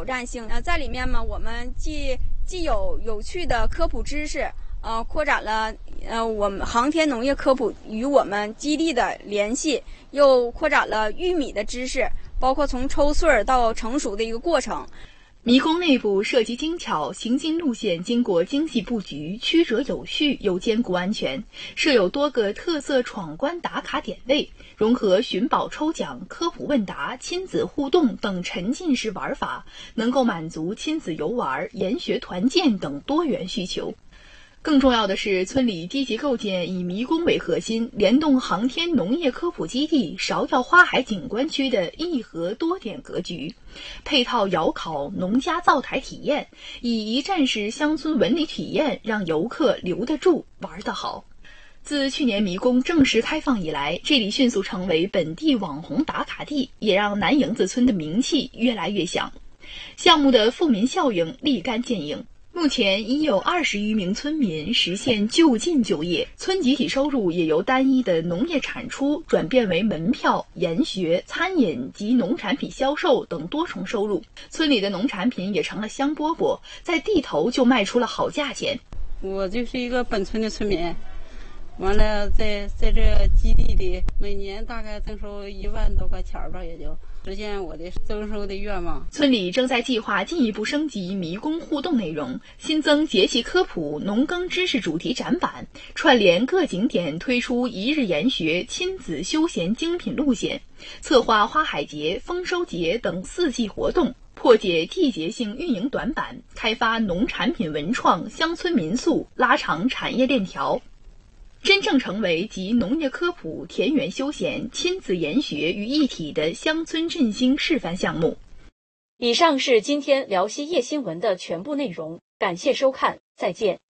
战性。在里面嘛，我们既有有趣的科普知识，扩展了我们航天农业科普与我们基地的联系，又扩展了玉米的知识，包括从抽穗到成熟的一个过程。 迷宫内部设计精巧，行进路线经过精细布局，曲折有序又兼顾安全，设有多个特色闯关打卡点位，融合寻宝抽奖、科普问答、亲子互动等沉浸式玩法，能够满足亲子游玩、研学团建等多元需求。更重要的是，村里积极构建以迷宫为核心，联动航天农业科普基地芍药花海景观区的一核多点格局，配套窑烤、农家灶台体验，以一站式乡村文旅体验，让游客留得住、玩得好。自去年迷宫正式开放以来，这里迅速成为本地网红打卡地，也让南营子村的名气越来越响。项目的富民效应立竿见影。目前已有20余名村民实现就近就业，村集体收入也由单一的农业产出转变为门票、研学、餐饮及农产品销售等多重收入。村里的农产品也成了香饽饽，在地头就卖出了好价钱。 我就是一个本村的村民，完了在这基地里每年大概增收1万多块钱吧，也就实现我的增收的愿望。 村里正在计划进一步升级迷宫互动内容，新增节气科普、农耕知识主题展板，串联各景点推出一日研学、亲子休闲精品路线，策划花海节、丰收节等4季活动，破解季节性运营短板，开发农产品文创、乡村民宿，拉长产业链条，真正成为集农业科普、田园休闲、亲子研学于一体的乡村振兴示范项目。 以上是今天辽西夜新闻的全部内容，感谢收看，再见。